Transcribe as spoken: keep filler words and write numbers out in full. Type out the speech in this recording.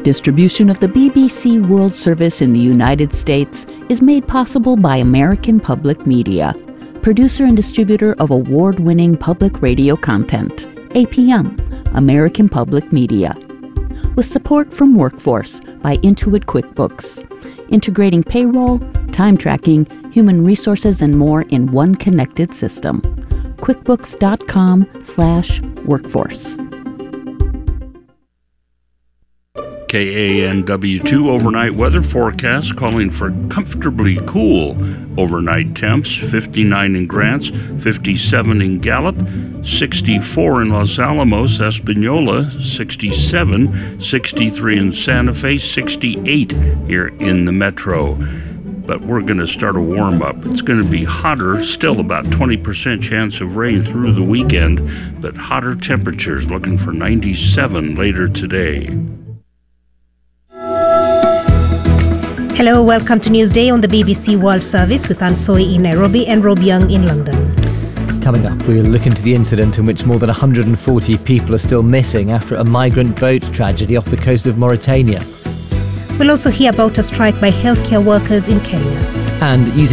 Distribution of the B B C World Service in the United States is made possible by American Public Media, producer and distributor of award-winning public radio content. A P M, American Public Media. With support from Workforce by Intuit QuickBooks, integrating payroll, time tracking, human resources, and more in one connected system. QuickBooks.com slash workforce. K A N W two overnight weather forecast calling for comfortably cool overnight temps. fifty-nine in Grants, fifty-seven in Gallup, sixty-four in Los Alamos, Espanola, sixty-seven, sixty-three in Santa Fe, sixty-eight here in the metro. But we're going to start a warm-up. It's going to be hotter, still about twenty percent chance of rain through the weekend, but hotter temperatures, looking for ninety-seven later today. Hello, welcome to Newsday on the B B C World Service with Ansoi in Nairobi and Rob Young in London. Coming up, we'll look into the incident in which more than one hundred forty people are still missing after a migrant boat tragedy off the coast of Mauritania. We'll also hear about a strike by healthcare workers in Kenya. And using